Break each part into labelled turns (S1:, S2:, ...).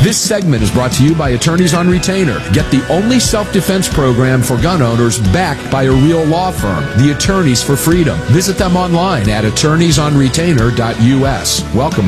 S1: This segment is brought to you by Attorneys on Retainer. Get the only self-defense program for gun owners backed by a real law firm, the Attorneys for Freedom. Visit them online at attorneysonretainer.us. Welcome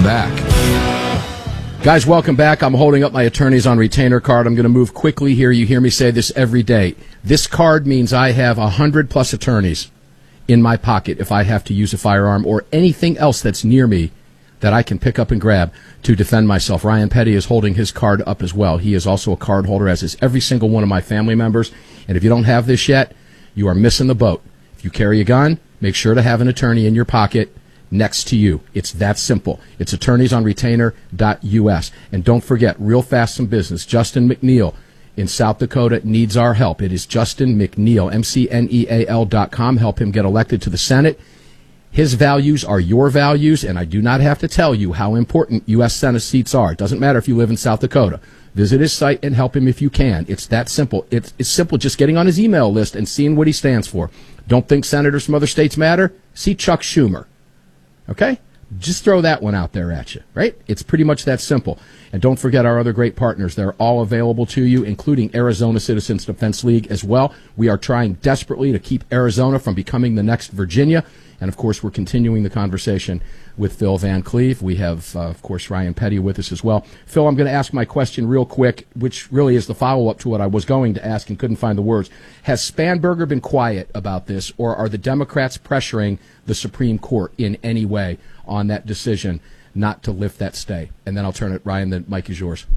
S1: back. Guys, welcome back. I'm holding up my Attorneys on Retainer card. I'm going to move quickly here. You hear me say this every day. This card means I have 100 plus attorneys in my pocket if I have to use a firearm or anything else that's near me that I can pick up and grab to defend myself. Ryan Petty is holding his card up as well. He is also a card holder, as is every single one of my family members. And if you don't have this yet, you are missing the boat. If you carry a gun, make sure to have an attorney in your pocket next to you. It's that simple. It's attorneysonretainer.us. And don't forget, real fast, some business. Justin McNeil in South Dakota needs our help. It is Justin McNeil, McNeal.com. Help him get elected to the Senate. His values are your values, and I do not have to tell you how important U.S. Senate seats are. It doesn't matter if you live in South Dakota. Visit his site and help him if you can. It's that simple. It's simple just getting on his email list and seeing what he stands for. Don't think senators from other states matter? See Chuck Schumer. Okay? Just throw that one out there at you, right? It's pretty much that simple. And don't forget our other great partners. They're all available to you, including Arizona Citizens Defense League as well. We are trying desperately to keep Arizona from becoming the next Virginia. And, of course, we're continuing the conversation with Phil Van Cleve. We have, of course, Ryan Petty with us as well. Phil, I'm going to ask my question real quick, which really is the follow-up to what I was going to ask and couldn't find the words. Has Spanberger been quiet about this, or are the Democrats pressuring the Supreme Court in any way on that decision not to lift that stay? And then I'll turn it, Ryan, the mic is yours.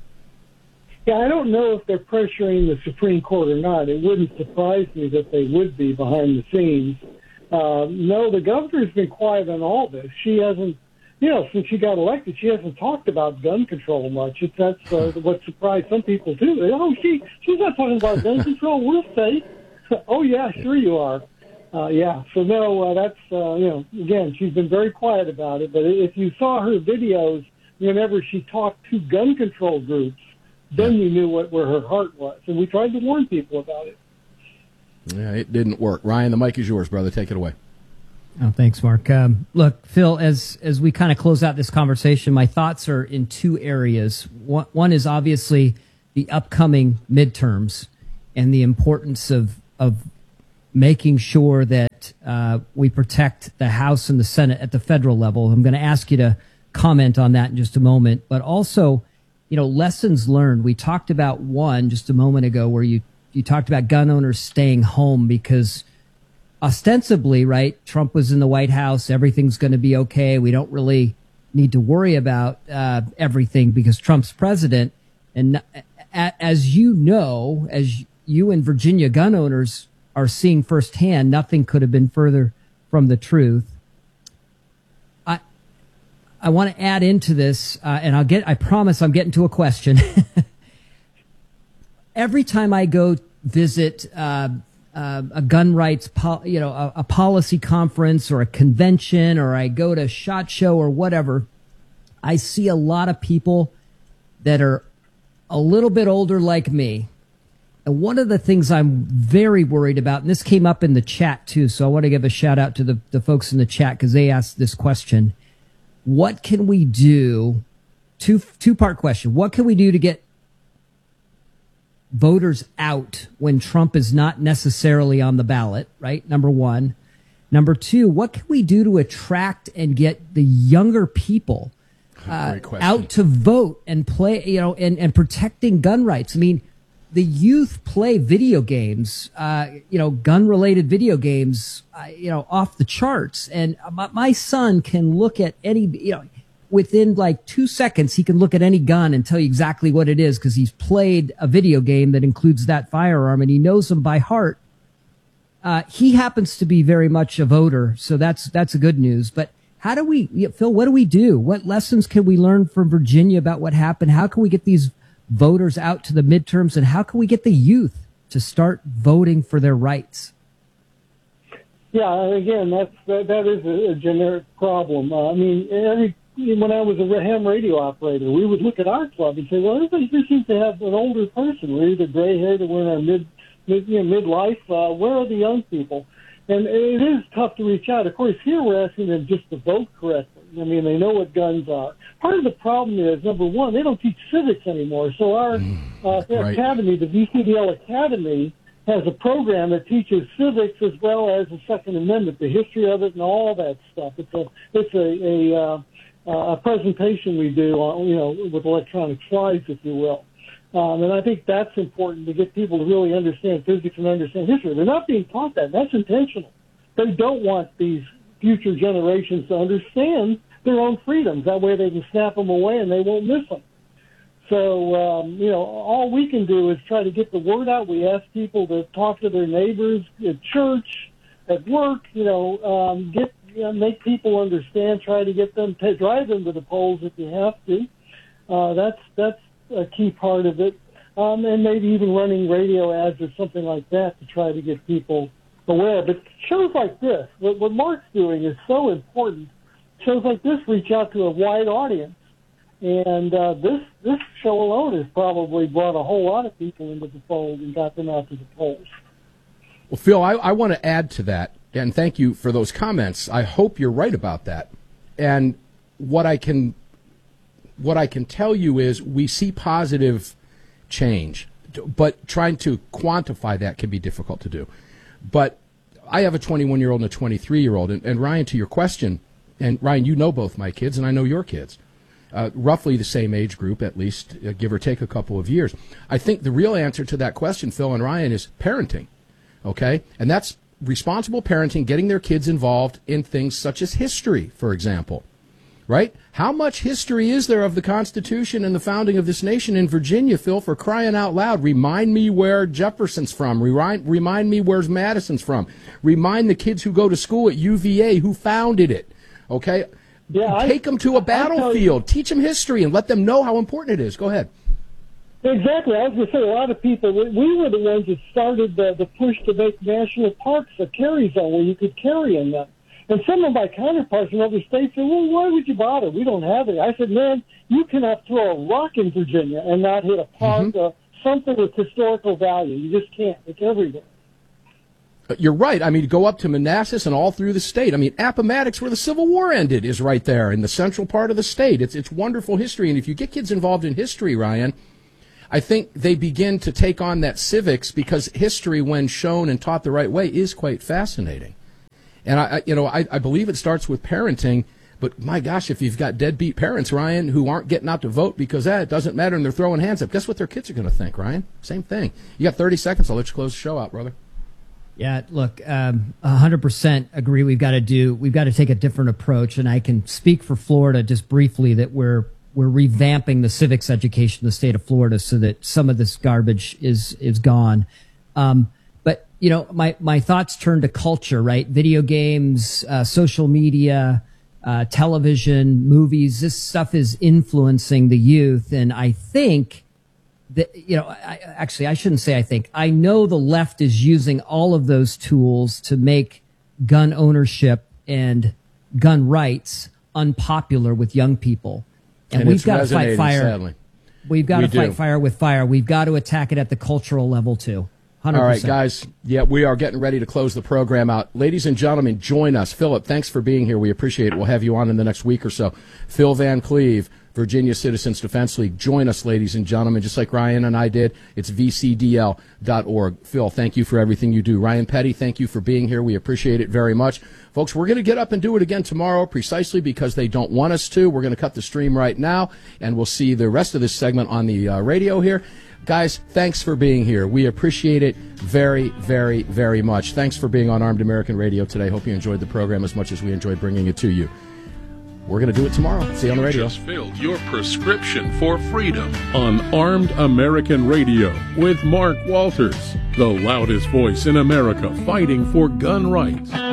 S2: Yeah, I don't know if they're pressuring the Supreme Court or not. It wouldn't surprise me that they would be behind the scenes. No, the governor's been quiet on all this. She hasn't, since she got elected, she hasn't talked about gun control much. That's what surprised some people, too. She's not talking about gun control. We're safe. Oh, yeah, sure you are. So no, that's, again, she's been very quiet about it. But if you saw her videos whenever she talked to gun control groups, then you knew where her heart was. And we tried to warn people about it.
S1: Yeah, it didn't work. Ryan, the mic is yours, brother. Take it away.
S3: Oh, thanks, Mark. Look, Phil, as we kind of close out this conversation, my thoughts are in two areas. One is obviously the upcoming midterms and the importance of making sure that we protect the House and the Senate at the federal level. I'm going to ask you to comment on that in just a moment. But also, lessons learned. We talked about one just a moment ago where you talked about gun owners staying home because ostensibly, right, Trump was in the White House. Everything's going to be okay. We don't really need to worry about everything because Trump's president. And as you know, as you and Virginia gun owners are seeing firsthand, nothing could have been further from the truth. I want to add into this, and I promise I'm getting to a question. Every time I go visit a gun rights, a policy conference or a convention, or I go to SHOT Show or whatever, I see a lot of people that are a little bit older like me. And one of the things I'm very worried about, and this came up in the chat too, so I want to give a shout out to the folks in the chat because they asked this question. What can we do? Two-part question. What can we do to get voters out when Trump is not necessarily on the ballot, right? Number one. Number two, what can we do to attract and get the younger people out to vote and play, and protecting gun rights? I mean, the youth play video games, gun-related video games, off the charts. And my son can look at any, within like 2 seconds, he can look at any gun and tell you exactly what it is because he's played a video game that includes that firearm and he knows them by heart. He happens to be very much a voter, so that's a good news. But how do we, Phil, what do we do? What lessons can we learn from Virginia about what happened? How can we get these voters out to the midterms, and how can we get the youth to start voting for their rights?
S2: Yeah, again, that is a generic problem. When I was a ham radio operator, we would look at our club and say, well, everybody here seems to have an older person. We're either gray-haired or we're in our midlife. Where are the young people? And it is tough to reach out. Of course, here we're asking them just to vote correctly. I mean, they know what guns are. Part of the problem is, number one, they don't teach civics anymore. So our academy, the VCDL Academy, has a program that teaches civics as well as the Second Amendment, the history of it, and all that stuff. It's a presentation we do, with electronic slides, if you will. And I think that's important to get people to really understand physics and understand history. They're not being taught that. That's intentional. They don't want these future generations to understand their own freedoms. That way they can snap them away and they won't miss them. So, all we can do is try to get the word out. We ask people to talk to their neighbors at church, at work, make people understand, try to get them to drive them to the polls if you have to. That's a key part of it. And maybe even running radio ads or something like that to try to get people aware. But shows like this, what Mark's doing is so important. Shows like this reach out to a wide audience. And this show alone has probably brought a whole lot of people into the fold and got them out to the polls.
S1: Well, Phil, I want to add to that, and thank you for those comments. I hope you're right about that. And what I can tell you is we see positive change, but trying to quantify that can be difficult to do. But I have a 21-year-old and a 23-year-old, and Ryan, to your question, and Ryan, you know both my kids, and I know your kids. Roughly the same age group, at least, give or take a couple of years. I think the real answer to that question, Phil and Ryan, is parenting, okay? And that's responsible parenting, getting their kids involved in things such as history, for example, right? How much history is there of the Constitution and the founding of this nation in Virginia, Phil, for crying out loud? Remind me where Jefferson's from. Remind me where's Madison's from. Remind the kids who go to school at UVA who founded it, okay? Yeah, take them to a battlefield, teach them history, and let them know how important it is. Go ahead.
S2: Exactly. I was going to say, a lot of people, we were the ones that started the push to make national parks a carry zone where you could carry in them. And some of my counterparts in other states said, well, why would you bother? We don't have it. I said, man, you cannot throw a rock in Virginia and not hit a park or something with historical value. You just can't. It's everywhere.
S1: You're right. I mean, go up to Manassas and all through the state. I mean, Appomattox, where the Civil War ended, is right there in the central part of the state. It's wonderful history. And if you get kids involved in history, Ryan, I think they begin to take on that civics, because history, when shown and taught the right way, is quite fascinating. And I believe it starts with parenting. But my gosh, if you've got deadbeat parents, Ryan, who aren't getting out to vote because it doesn't matter and they're throwing hands up, guess what their kids are going to think, Ryan? Same thing. You got 30 seconds. I'll let you close the show out, brother.
S3: Yeah, look, 100% agree. We've got to take a different approach, and I can speak for Florida just briefly that we're revamping the civics education in the state of Florida so that some of this garbage is gone. But my thoughts turn to culture, right? Video games, social media, television, movies. This stuff is influencing the youth, and I think that, I shouldn't say I think. I know the left is using all of those tools to make gun ownership and gun rights unpopular with young people. And we've got to fight fire. Sadly. We've got to fight fire with fire. We've got to attack it at the cultural level, too. 100%.
S1: All right, guys. Yeah, we are getting ready to close the program out. Ladies and gentlemen, join us. Philip, thanks for being here. We appreciate it. We'll have you on in the next week or so. Phil Van Cleve, Virginia Citizens Defense League. Join us, ladies and gentlemen, just like Ryan and I did. It's vcdl.org. Phil, thank you for everything you do. Ryan Petty, thank you for being here. We appreciate it very much. Folks, we're going to get up and do it again tomorrow precisely because they don't want us to. We're going to cut the stream right now, and we'll see the rest of this segment on the radio here. Guys, thanks for being here. We appreciate it very, very, very much. Thanks for being on Armed American Radio today. Hope you enjoyed the program as much as we enjoyed bringing it to you. We're going to do it tomorrow. See you on the radio.
S4: Just filled your prescription for freedom on Armed American Radio with Mark Walters, the loudest voice in America fighting for gun rights.